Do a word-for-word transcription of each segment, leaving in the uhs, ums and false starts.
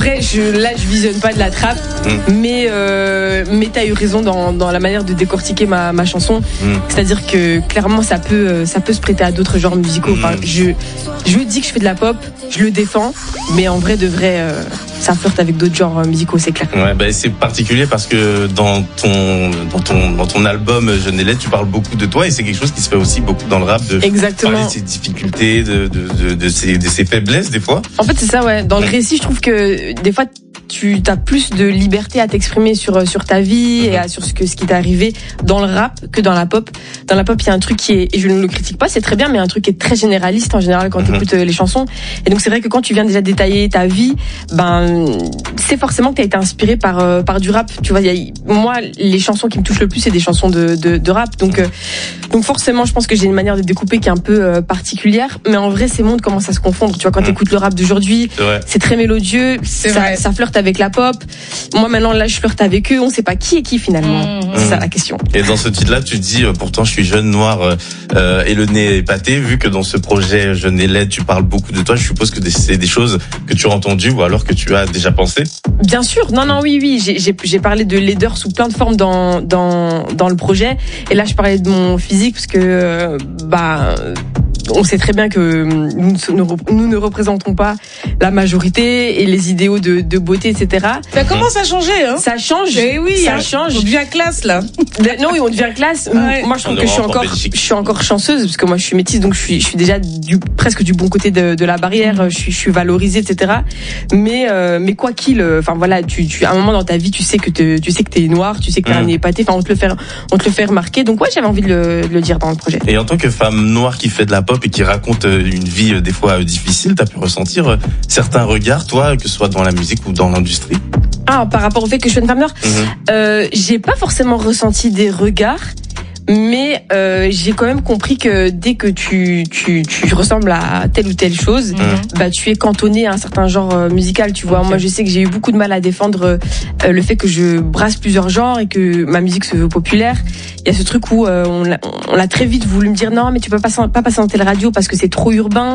Après, je, là, je visionne pas de la trap, mm. mais euh, mais t'as eu raison dans, dans la manière de décortiquer ma, ma chanson. Mm. C'est-à-dire que clairement, ça peut ça peut se prêter à d'autres genres musicaux. Enfin, je je dis que je fais de la pop, je le défends, mais en vrai de vrai, euh, ça flirte avec d'autres genres musicaux, c'est clair. Ouais, bah c'est particulier parce que dans ton dans ton dans ton album Je n'ai l'aide, tu parles beaucoup de toi et c'est quelque chose qui se fait aussi beaucoup dans le rap, de Exactement. parler de ses difficultés, de de de, de ses de ses faiblesses des fois. En fait, c'est ça, ouais. Dans le récit, je trouve que des fois tu as plus de liberté à t'exprimer sur sur ta vie et à, sur ce que ce qui t'est arrivé dans le rap que dans la pop. Dans la pop, il y a un truc qui est, et je ne le critique pas, c'est très bien, mais il y a un truc qui est très généraliste en général quand tu écoutes les chansons. Et donc c'est vrai que quand tu viens déjà détailler ta vie, ben c'est forcément que tu as été inspiré par euh, par du rap. Tu vois, y a, moi les chansons qui me touchent le plus, c'est des chansons de de, de rap. Donc euh, donc forcément, je pense que j'ai une manière de découper qui est un peu euh, particulière, mais en vrai, ces mondes commencent à se confondre. Tu vois, quand tu écoutes le rap d'aujourd'hui, c'est, c'est très mélodieux, c'est ça, vrai. ça flirte avec la pop. Moi maintenant là, je flirte avec eux, on sait pas qui est qui finalement. Mmh. C'est ça la question. Et dans ce titre-là, tu dis euh, pourtant je suis jeune, noir euh, et le nez épaté. Vu que dans ce projet Je n'ai l'aide, tu parles beaucoup de toi, je suppose que c'est des choses que tu as entendues ou alors que tu as déjà pensé. Bien sûr, non non oui oui, j'ai j'ai, j'ai parlé de laideur sous plein de formes dans dans dans le projet. Et là, je parlais de mon physique parce que euh, bah on sait très bien que nous, nous ne représentons pas la majorité et les idéaux de, de beauté, et cetera. Ça commence à changer, hein. Ça change. Eh oui, ça hein. change. On devient classe, là. Non, oui, on devient classe. Ouais. Moi, je trouve que je suis encore, je suis encore chanceuse parce que moi, je suis métisse, donc je suis, je suis déjà du, presque du bon côté de, de la barrière. Je suis, je suis valorisée, et cetera. Mais, euh, mais quoi qu'il, enfin voilà, tu, tu, à un moment dans ta vie, tu sais que te, tu sais que t'es noir, tu sais que t'as un nez épaté. Enfin, on te le fait, on te le fait remarquer. Donc ouais, j'avais envie de le, de le dire dans le projet. Et en tant que femme noire qui fait de la pop et qui raconte une vie des fois difficile, t'as pu ressentir certains regards, toi, que ce soit dans la musique ou dans l'industrie? Ah, par rapport au fait que je suis une femme noire, mm-hmm. euh, j'ai pas forcément ressenti des regards, mais euh, j'ai quand même compris que dès que tu tu tu ressembles à telle ou telle chose, mm-hmm. bah tu es cantonné à un certain genre euh, musical, tu vois. Okay. Moi, je sais que j'ai eu beaucoup de mal à défendre euh, le fait que je brasse plusieurs genres et que ma musique se veut populaire. Il y a ce truc où euh, on, l'a, on a très vite voulu me dire non, mais tu peux pas, pas passer dans telle radio parce que c'est trop urbain.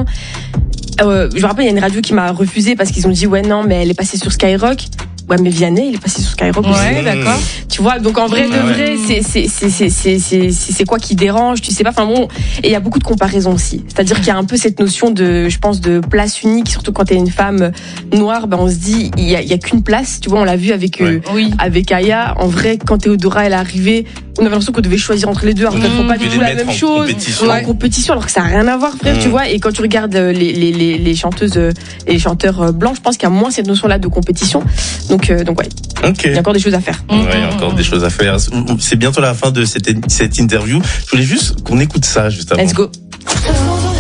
Euh, je me rappelle, il y a une radio qui m'a refusé parce qu'ils ont dit ouais non, mais elle est passée sur Skyrock. Ouais, mais Vianney, il est passé sur Skyrock aussi. Ouais, d'accord. Tu vois, donc en vrai, de vrai, c'est, c'est, c'est, c'est, c'est, c'est, c'est quoi qui dérange, tu sais pas. Enfin bon, et il y a beaucoup de comparaisons aussi. C'est-à-dire qu'il y a un peu cette notion de, je pense, de place unique, surtout quand t'es une femme noire, ben on se dit, il y a, il y a qu'une place. Tu vois, on l'a vu avec, ouais. euh, oui. avec Aya. En vrai, quand Théodora, elle est arrivée, on avait l'impression qu'on devait choisir entre les deux, alors qu'elles font pas du tout la même chose. Compétition. En compétition, alors que ça a rien à voir, frère, mmh. tu vois. Et quand tu regardes les, les, les, les chanteuses et les chanteurs blancs, je pense qu'il y a moins cette notion-là de compétition. Donc, euh, donc ouais. Okay. Il y a encore des choses à faire. Ouais, il y a encore des choses à faire. C'est bientôt la fin de cette, cette interview. Je voulais juste qu'on écoute ça juste avant. Let's go.